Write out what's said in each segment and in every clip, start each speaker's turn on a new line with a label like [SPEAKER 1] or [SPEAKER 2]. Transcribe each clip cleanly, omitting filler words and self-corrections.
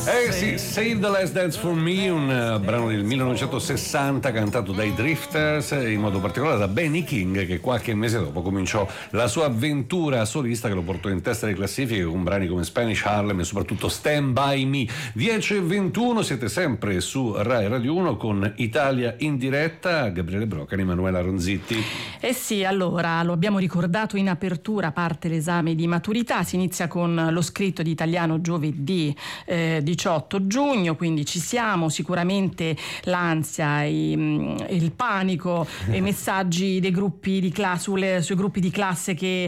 [SPEAKER 1] Sì, Save the Last Dance for Me, un brano del 1960 cantato dai Drifters, in modo particolare da Benny King, che qualche mese dopo cominciò la sua avventura solista che lo portò in testa alle classifiche con brani come Spanish Harlem e soprattutto Stand By Me. 10:21, siete sempre su Rai Radio 1 con Italia in diretta, Gabriele Broccani, Emanuela Ronzitti.
[SPEAKER 2] Sì, allora, lo abbiamo ricordato in apertura, parte l'esame di maturità, si inizia con lo scritto di italiano giovedì 18 giugno, quindi ci siamo. Sicuramente l'ansia, il panico, i messaggi dei gruppi di sui gruppi di classe che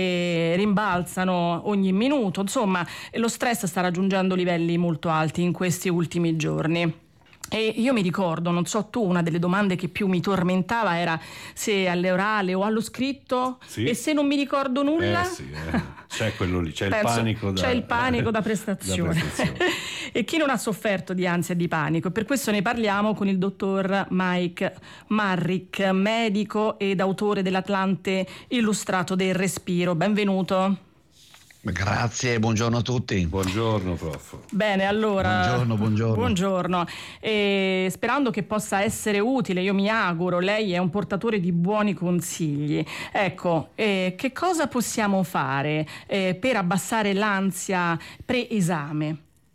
[SPEAKER 2] rimbalzano ogni minuto, insomma lo stress sta raggiungendo livelli molto alti in questi ultimi giorni. E io mi ricordo, non so tu, una delle domande che più mi tormentava era se all'orale o allo scritto, sì. E se non mi ricordo nulla,
[SPEAKER 1] c'è quello lì, c'è il panico da
[SPEAKER 2] prestazione. E chi non ha sofferto di ansia e di panico? E per questo ne parliamo con il dottor Mike Marrick, medico ed autore dell'Atlante illustrato del respiro. Benvenuto.
[SPEAKER 3] Grazie, buongiorno a tutti.
[SPEAKER 1] Buongiorno prof.
[SPEAKER 2] Bene, allora
[SPEAKER 3] buongiorno.
[SPEAKER 2] Sperando che possa essere utile, io mi auguro, lei è un portatore di buoni consigli. Ecco, che cosa possiamo fare per abbassare l'ansia pre-esame?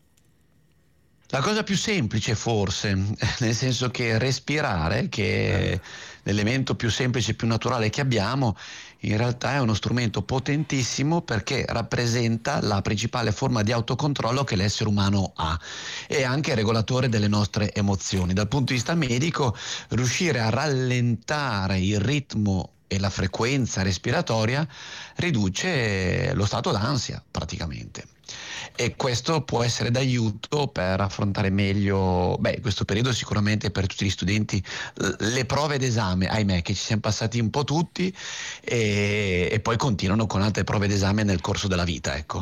[SPEAKER 3] La cosa più semplice forse, nel senso che respirare, che è l'elemento più semplice e più naturale che abbiamo, in realtà è uno strumento potentissimo perché rappresenta la principale forma di autocontrollo che l'essere umano ha e anche regolatore delle nostre emozioni. Dal punto di vista medico, riuscire a rallentare il ritmo e la frequenza respiratoria riduce lo stato d'ansia praticamente. E questo può essere d'aiuto per affrontare meglio questo periodo, sicuramente per tutti gli studenti, le prove d'esame, ahimè, che ci siamo passati un po' tutti e poi continuano con altre prove d'esame nel corso della vita, ecco.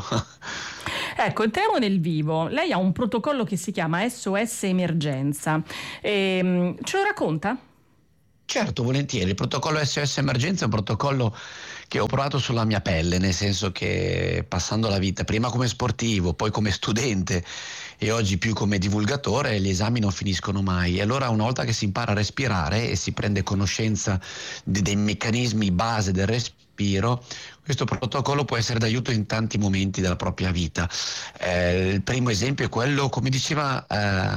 [SPEAKER 2] Ecco, entriamo nel vivo. Lei ha un protocollo che si chiama SOS Emergenza, ce lo racconta?
[SPEAKER 3] Certo, volentieri. Il protocollo SOS Emergenza è un protocollo che ho provato sulla mia pelle, nel senso che passando la vita prima come sportivo, poi come studente e oggi più come divulgatore, gli esami non finiscono mai. E allora una volta che si impara a respirare e si prende conoscenza dei meccanismi base del respiro, questo protocollo può essere d'aiuto in tanti momenti della propria vita. Il primo esempio è quello, come diceva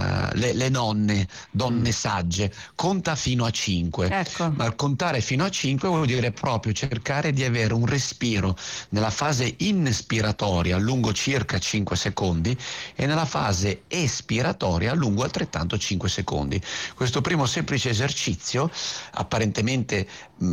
[SPEAKER 3] le donne sagge, conta fino a 5.
[SPEAKER 2] Ecco.
[SPEAKER 3] Ma il contare fino a 5 vuol dire proprio cercare di avere un respiro nella fase inspiratoria lungo circa 5 secondi e nella fase espiratoria lungo altrettanto 5 secondi. Questo primo semplice esercizio, apparentemente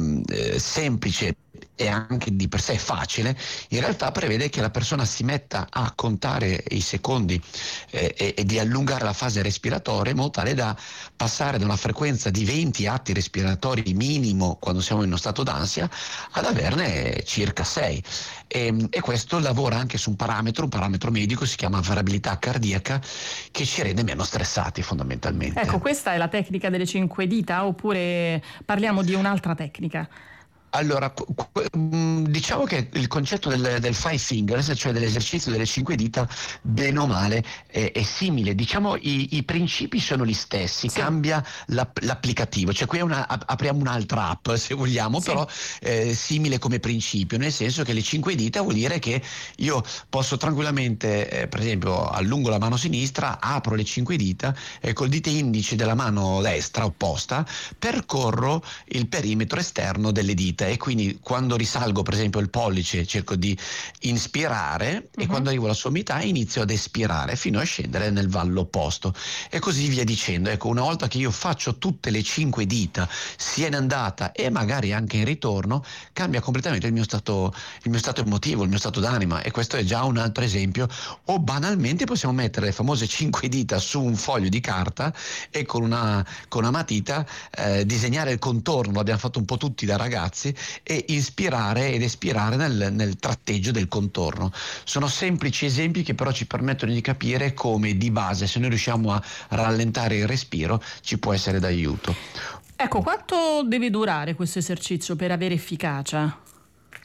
[SPEAKER 3] semplice e anche di per sé facile, in realtà prevede che la persona si metta a contare i secondi e di allungare la fase respiratoria in modo tale da passare da una frequenza di 20 atti respiratori minimo quando siamo in uno stato d'ansia ad averne circa 6 e questo lavora anche su un parametro medico, si chiama variabilità cardiaca, che ci rende meno stressati fondamentalmente.
[SPEAKER 2] Ecco, questa è la tecnica delle 5 dita oppure parliamo di un'altra tecnica?
[SPEAKER 3] Allora, diciamo che il concetto del five fingers, cioè dell'esercizio delle 5 dita, bene o male è simile. Diciamo i principi sono gli stessi, sì. Cambia l'applicativo, cioè qui apriamo un'altra app se vogliamo, sì. Però simile come principio, nel senso che le 5 dita vuol dire che io posso tranquillamente, per esempio, allungo la mano sinistra, apro le 5 dita e col dito indice della mano destra opposta percorro il perimetro esterno delle dita. E quindi quando risalgo per esempio il pollice cerco di inspirare e quando arrivo alla sommità inizio ad espirare fino a scendere nel vallo opposto e così via dicendo. Ecco, una volta che io faccio tutte le 5 dita sia in andata e magari anche in ritorno, cambia completamente il mio stato emotivo, il mio stato d'anima, e questo è già un altro esempio. O banalmente possiamo mettere le famose 5 dita su un foglio di carta e con una matita disegnare il contorno, l'abbiamo fatto un po' tutti da ragazzi, e inspirare ed espirare nel tratteggio del contorno. Sono semplici esempi che però ci permettono di capire come di base, se noi riusciamo a rallentare il respiro, ci può essere d'aiuto.
[SPEAKER 2] Ecco, quanto deve durare questo esercizio per avere efficacia?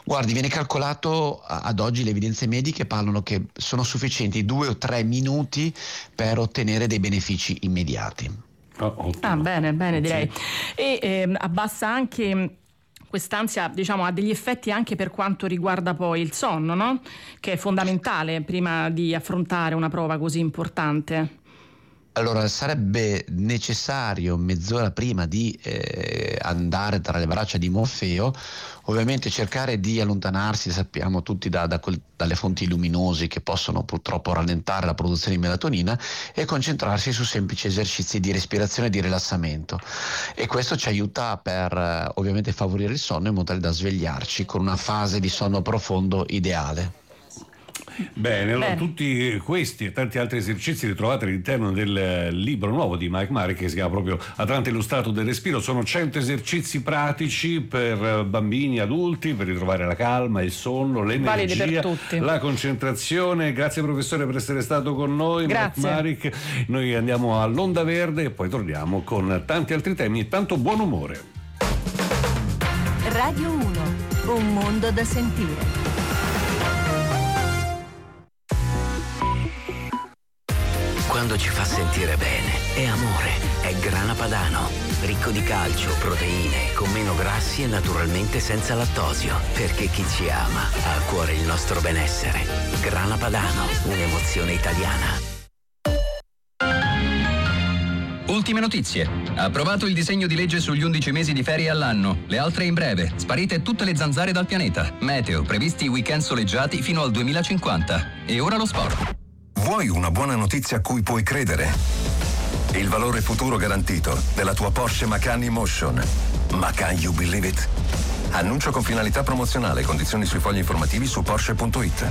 [SPEAKER 3] Guardi, viene calcolato ad oggi, le evidenze mediche parlano che sono sufficienti 2 o 3 minuti per ottenere dei benefici immediati.
[SPEAKER 2] Bene, direi.
[SPEAKER 1] Sì.
[SPEAKER 2] E abbassa anche quest'ansia, diciamo, ha degli effetti anche per quanto riguarda poi il sonno, no? Che è fondamentale prima di affrontare una prova così importante.
[SPEAKER 3] Allora, sarebbe necessario mezz'ora prima di andare tra le braccia di Morfeo, ovviamente cercare di allontanarsi, sappiamo tutti, dalle fonti luminose che possono purtroppo rallentare la produzione di melatonina, e concentrarsi su semplici esercizi di respirazione e di rilassamento. E questo ci aiuta per ovviamente favorire il sonno in modo tale da svegliarci con una fase di sonno profondo ideale.
[SPEAKER 1] Bene, allora tutti questi e tanti altri esercizi li trovate all'interno del libro nuovo di Mike Marick, che si chiama proprio Atlante illustrato del respiro. Sono 100 esercizi pratici per bambini, adulti, per ritrovare la calma, il sonno, l'energia, la concentrazione. Grazie professore per essere stato con noi.
[SPEAKER 2] Grazie.
[SPEAKER 1] Mike Marick. Noi andiamo all'Onda Verde e poi torniamo con tanti altri temi e tanto buon umore.
[SPEAKER 4] Radio 1, un mondo da sentire.
[SPEAKER 5] Quando ci fa sentire bene, è amore, è Grana Padano. Ricco di calcio, proteine, con meno grassi e naturalmente senza lattosio. Perché chi ci ama ha a cuore il nostro benessere. Grana Padano, un'emozione italiana.
[SPEAKER 6] Ultime notizie. Approvato il disegno di legge sugli 11 mesi di ferie all'anno. Le altre in breve. Sparite tutte le zanzare dal pianeta. Meteo, previsti weekend soleggiati fino al 2050. E ora lo sport.
[SPEAKER 7] Vuoi una buona notizia a cui puoi credere? Il valore futuro garantito della tua Porsche Macan E-Motion. Macan, you believe it? Annuncio con finalità promozionale. Condizioni sui fogli informativi su Porsche.it.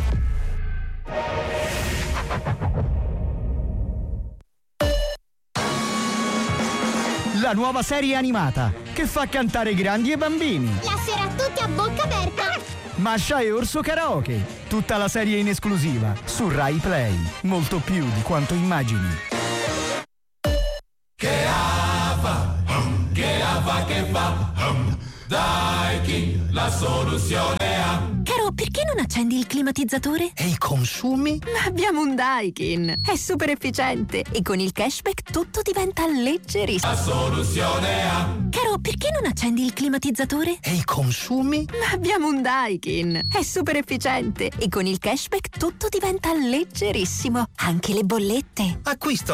[SPEAKER 8] La nuova serie animata che fa cantare grandi e bambini.
[SPEAKER 9] La sera tutti a bocca aperta.
[SPEAKER 8] Masha e Orso Karaoke. Tutta la serie in esclusiva su Rai Play. Molto più di quanto immagini.
[SPEAKER 10] Che fa? Daikin, la soluzione ha.
[SPEAKER 4] Caro, perché non accendi il climatizzatore?
[SPEAKER 8] E i consumi?
[SPEAKER 4] Ma abbiamo un Daikin. È super efficiente e con il cashback tutto diventa leggerissimo.
[SPEAKER 10] La soluzione ha.
[SPEAKER 4] Caro, perché non accendi il climatizzatore?
[SPEAKER 8] E i consumi?
[SPEAKER 4] Ma abbiamo un Daikin. È super efficiente e con il cashback tutto diventa leggerissimo. Anche le bollette.
[SPEAKER 8] Acquisto